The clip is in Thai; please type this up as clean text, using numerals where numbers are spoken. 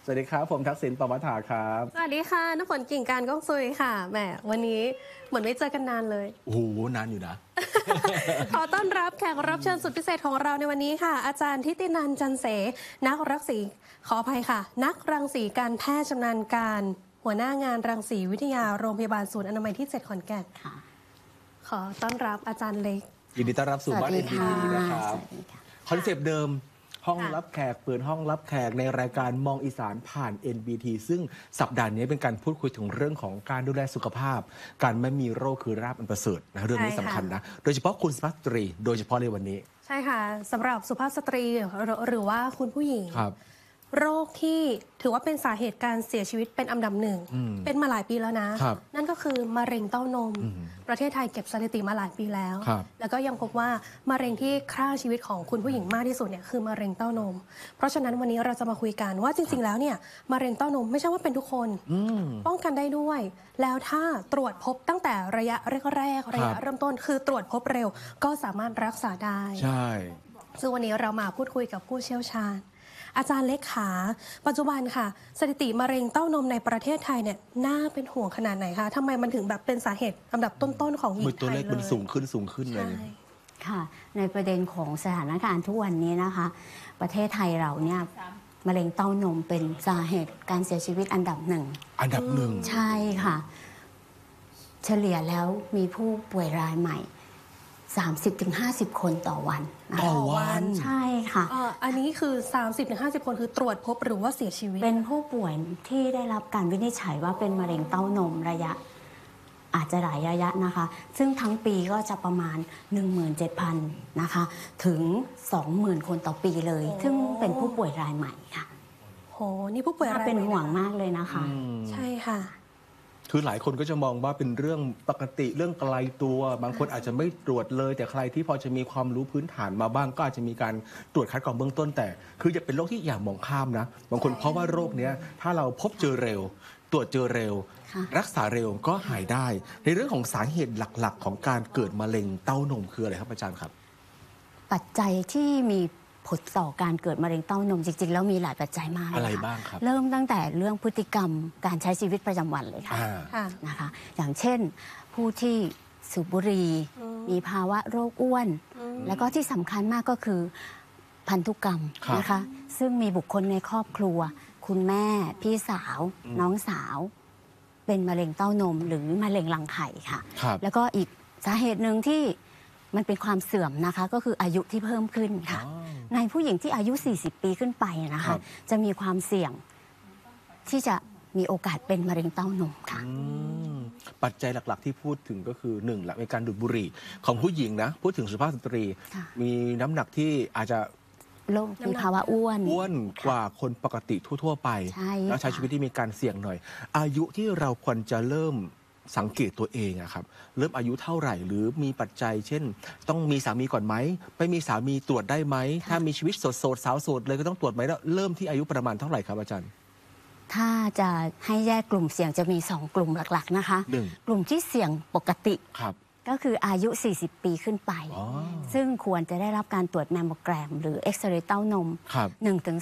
สวัสดีครับผมทักษิณปวัฏฐาครับสวัสดีค่ะน้ำฝนกิ่งการก้องซุยค่ะแหมวันนี้เหมือนไม่เจอกันนานเลยโอ้โหนานอยู่นะขอต้อนรับแขกรับเชิญสุดพิเศษของเราในวันนี้ค่ะอาจารย์ทิตินันท์จันเสนักรังสีขออภัยค่ะนักรังสีการแพทย์ชำนาญการหัวหน้างานรังสีวิทยาโรงพยาบาลศูนย์อนามัยที่ 7 ขอนแก่นค่ะขอต้อนรับอาจารย์เล็กยินดีต้อนรับสู่บ้าน NBT นะครับคอนเซปต์เดิมห้องรับแขกเปิดห้องรับแขกในรายการมองอีสานผ่าน NBT ซึ่งสัปดาห์นี้เป็นการพูดคุยถึงเรื่องของการดูแลสุขภาพการไม่มีโรคคือราบอันประเสริฐนะเรื่องนี้สำคัญนะโดยเฉพาะคุณสุภาพสตรีโดยเฉพาะในวันนี้ใช่ค่ะสำหรับสุภาพสตรีหรือว่าคุณผู้หญิงโรคที่ถือว่าเป็นสาเหตุการเสียชีวิตเป็นอันดับหนึ่งเป็นมาหลายปีแล้วนะนั่นก็คือมะเร็งเต้านมประเทศไทยเก็บสถิติมาหลายปีแล้วแล้วก็ยังพบว่ามะเร็งที่ฆ่าชีวิตของคุณผู้หญิงมากที่สุดเนี่ยคือมะเร็งเต้านมเพราะฉะนั้นวันนี้เราจะมาคุยกันว่าจริงๆแล้วเนี่ยมะเร็งเต้านมไม่ใช่ว่าเป็นทุกคนป้องกันได้ด้วยแล้วถ้าตรวจพบตั้งแต่ระยะแรกๆระยะเริ่มต้นคือตรวจพบเร็วก็สามารถรักษาได้ใช่ซึ่งวันนี้เรามาพูดคุยกับผู้เชี่ยวชาญอาจารย์เล็กขาปัจจุบันค่ะสถิติมะเร็งเต้านมในประเทศไทยเนี่ยน่าเป็นห่วงขนาดไหนคะทำไมมันถึงแบบเป็นสาเหตุอันดับต้นๆของหญิงไทยเลยตัวเลขมันสูงขึ้นเลยค่ะในประเด็นของสถานการณ์ทุกวันนี้นะคะประเทศไทยเราเนี่ยมะเร็งเต้านมเป็นสาเหตุการเสียชีวิตอันดับหนึ่งใช่ค่ะเฉลี่ยแล้วมีผู้ป่วยรายใหม่30-50 คนต่อวันใช่ค่ะอันนี้คือ 30-50 คนคือตรวจพบหรือว่าเสียชีวิตเป็นผู้ป่วยที่ได้รับการวินิจฉัยว่าเป็นมะเร็งเต้านมระยะอาจจะหลายระยะนะคะซึ่งทั้งปีก็จะประมาณ 17,000 นะคะถึง 20,000 คนต่อปีเลยซึ่งเป็นผู้ป่วยรายใหม่ค่ะโหนี่ผู้ป่วยรายใหม่เป็นห่วงมากเลยนะคะใช่ค่ะคือหลายคนก็จะมองว่าเป็นเรื่องปกติเรื่องไกลตัวบางคนอาจจะไม่ตรวจเลยแต่ใครที่พอจะมีความรู้พื้นฐานมาบ้างก็อาจจะมีการตรวจคัดกรองเบื้องต้นแต่คือจะเป็นโรคที่อย่ามองข้ามนะบางคนเพราะว่าโรคนี้ถ้าเราพบเจอเร็วตรวจเจอเร็วรักษาเร็วก็หายได้ในเรื่องของสาเหตุหลักๆของการเกิดมะเร็งเต้านมคืออะไรครับอาจารย์ครับปัจจัยที่มีผลต่อการเกิดมะเร็งเต้านมจริงๆแล้วมีหลายปัจจัยมากอะไรบ้างครับเริ่มตั้งแต่เรื่องพฤติกรรมการใช้ชีวิตประจำวันเลยค่ะนะคะอย่างเช่นผู้ที่สูบบุหรี่มีภาวะโรคอ้วนแล้วก็ที่สำคัญมากก็คือพันธุกรรมนะคะซึ่งมีบุคคลในครอบครัวคุณแม่พี่สาวน้องสาวเป็นมะเร็งเต้านมหรือมะเร็งรังไข่ค่ะแล้วก็อีกสาเหตุหนึ่งที่มันเป็นความเสื่อมนะคะก็คืออายุที่เพิ่มขึ้นค่ะในผู้หญิงที่อายุ40 ปีขึ้นไปนะคะจะมีความเสี่ยงที่จะมีโอกาสเป็นมะเร็งเต้านมค่ะปัจจัยหลักๆที่พูดถึงก็คือ1หลักในการดูดบุหรี่ของผู้หญิงนะพูดถึงสุภาพสตรีมีน้ำหนักที่อาจจะมีภาวะอ้วนกว่าคนปกติทั่วๆไปแล้วใช้ชีวิตที่มีการเสี่ยงหน่อยอายุที่เราควรจะเริ่มสังเกตตัวเองอะครับเริ่มอายุเท่าไหร่หรือมีปัจจัยเช่นต้องมีสามีก่อนไหมไม่มีสามีตรวจได้ไหมถ้ามีชีวิตโสดสาวโสดเลยก็ต้องตรวจไหมแล้วเริ่มที่อายุประมาณเท่าไหร่ครับอาจารย์ถ้าจะให้แยกกลุ่มเสี่ยงจะมี2 กลุ่มหลักๆนะคะกลุ่มที่เสี่ยงปกติก็คืออายุ40 ปีขึ้นไปซึ่งควรจะได้รับการตรวจแมมโมแกรมหรือเอ็กซเรย์เต้านม